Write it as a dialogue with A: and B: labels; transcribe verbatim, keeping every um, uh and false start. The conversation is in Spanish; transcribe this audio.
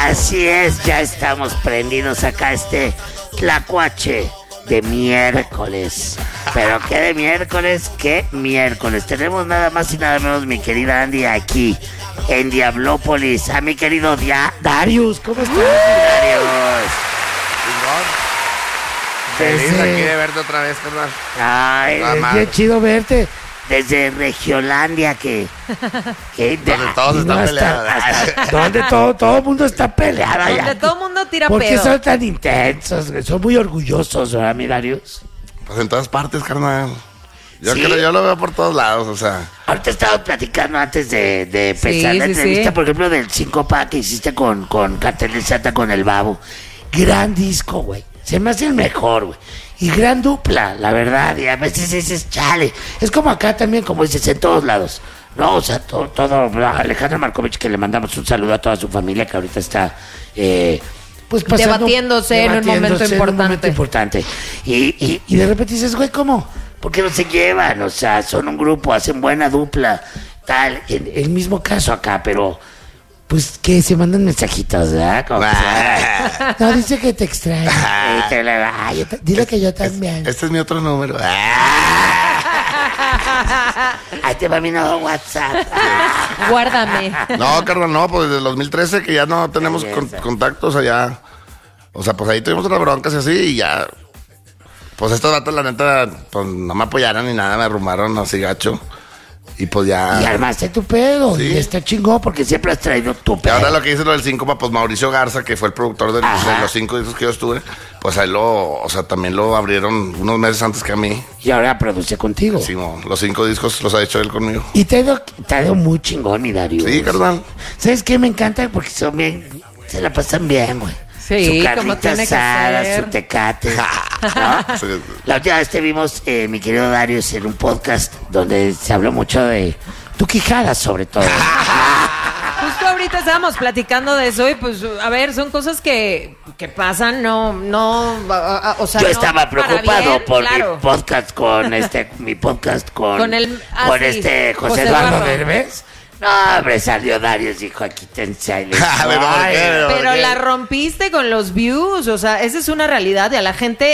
A: Así es, ya estamos prendidos acá este tlacuache de miércoles. Pero qué de miércoles, qué miércoles. Tenemos nada más y nada menos, mi querida Andy, aquí en Diablópolis. A mi querido Dia- Darius, ¿cómo estás, Darius?
B: Feliz
A: Desde...
B: aquí de verte otra vez, carnal.
A: Ay,
B: Ah,
A: es bien chido verte. Desde Regiolandia, que... que
B: donde todos están peleados.
A: Donde todo, todo el mundo está peleado allá.
C: Donde todo el mundo tira
A: ¿Por qué
C: pedo.
A: son tan intensos? Son muy orgullosos, ¿verdad, mi Darius?
B: Pues en todas partes, carnal. Yo
A: ¿Sí?
B: creo, yo lo veo por todos lados, o sea.
A: Ahorita estaba platicando antes de, de empezar
C: Sí,
A: la
C: sí,
A: entrevista,
C: sí.
A: por ejemplo, del cinco pack que hiciste con, con Cartel de Santa, con el Babo. Gran disco, güey. Se me hace el mejor, güey. Y gran dupla, la verdad. Y a veces dices, chale. Es como acá también, como dices, en todos lados. No, o sea, todo, todo. Alejandro Markovich, que le mandamos un saludo a toda su familia, que ahorita está... Eh, pues pasando,
C: Debatiéndose en un momento
A: debatiéndose en un momento
C: importante.
A: importante. Y, y, y de repente dices, güey, ¿cómo? ¿Por qué no se llevan? O sea, son un grupo, hacen buena dupla, tal. En el mismo caso acá, pero... Pues que se mandan mensajitos, ¿verdad? Como que se- no, dice que te extraña. Y te le- ay, yo ta- dile que yo también.
B: Este es mi otro número.
A: Ahí te va mi nuevo WhatsApp.
C: Guárdame.
B: No, carnal, no, pues desde el dos mil trece que ya no tenemos con- contactos allá. O sea, pues ahí tuvimos unas broncas y así y ya. Pues estos datos, la neta, pues no me apoyaron ni nada, me arrumaron así gacho. Y pues ya.
A: Y armaste tu pedo.
B: Sí.
A: Y está chingón porque siempre has traído tu
B: Y
A: pedo.
B: ahora lo que dice lo del síncopa, pues Mauricio Garza, que fue el productor de,
A: Ajá.
B: de los cinco discos que yo estuve, pues ahí lo, o sea, también lo abrieron unos meses antes que a mí.
A: Y ahora produce contigo.
B: Sí, no, los cinco discos los ha hecho él conmigo.
A: Y te ha ido, te ha ido muy chingón, mi Darius.
B: Sí, carnal.
A: ¿Sabes qué? Me encanta porque son bien... Se la pasan bien, güey.
C: Sí,
A: su
C: como
A: carnita
C: tiene que
A: asada,
C: ser.
A: su tecate. ¿No?
B: Sí.
A: La última vez te vimos, eh, mi querido Darius, en un podcast donde se habló mucho de tu quijada, sobre todo.
C: Justo ahorita estábamos platicando de eso y pues, a ver, son cosas que, que pasan, no, no, a- a- o sea,
A: Yo
C: no
A: estaba
C: para
A: preocupado
C: bien,
A: por
C: claro.
A: mi podcast con este, mi podcast con,
C: Con el- ah,
A: con
C: sí,
A: este José,
C: José
A: Eduardo
C: Eduardo.
A: Derbez. No, hombre, salió Darius, dijo, aquí te ensayo.
B: A ver, ¿por qué?
C: Pero la rompiste con los views, o sea, esa es una realidad y a la gente